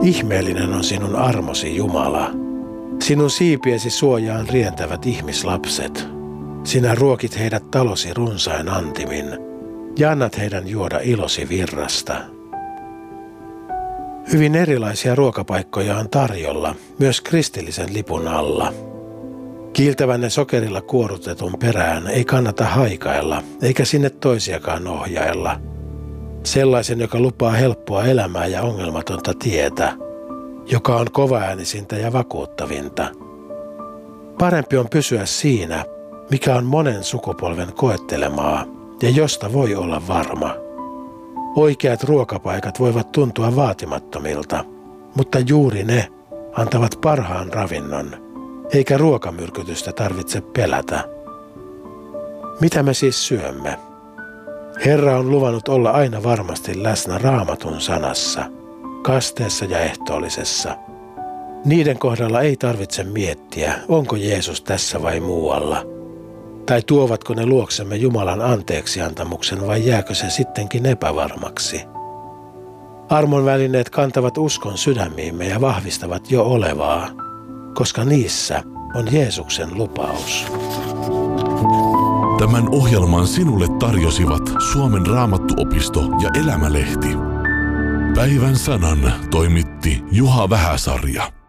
Ihmeellinen on sinun armosi, Jumala. Sinun siipiesi suojaan rientävät ihmislapset. Sinä ruokit heidät talosi runsain antimin ja annat heidän juoda ilosi virrasta. Hyvin erilaisia ruokapaikkoja on tarjolla, myös kristillisen lipun alla. Kiiltävänne sokerilla kuorutetun perään ei kannata haikailla, eikä sinne toisiakaan ohjailla. Sellaisen, joka lupaa helppoa elämää ja ongelmatonta tietä, joka on kovaäänisintä ja vakuuttavinta. Parempi on pysyä siinä, mikä on monen sukupolven koettelemaa ja josta voi olla varma. Oikeat ruokapaikat voivat tuntua vaatimattomilta, mutta juuri ne antavat parhaan ravinnon, eikä ruokamyrkytystä tarvitse pelätä. Mitä me siis syömme? Herra on luvannut olla aina varmasti läsnä Raamatun sanassa, kasteessa ja ehtoollisessa. Niiden kohdalla ei tarvitse miettiä, onko Jeesus tässä vai muualla, tai tuovatko ne luoksemme Jumalan anteeksiantamuksen vai jääkö se sittenkin epävarmaksi. Armon välineet kantavat uskon sydämiimme ja vahvistavat jo olevaa, koska niissä on Jeesuksen lupaus. Tämän ohjelman sinulle tarjosivat Suomen Raamattuopisto ja Elämälehti. Päivän sanan toimitti Juha Vähäsarja.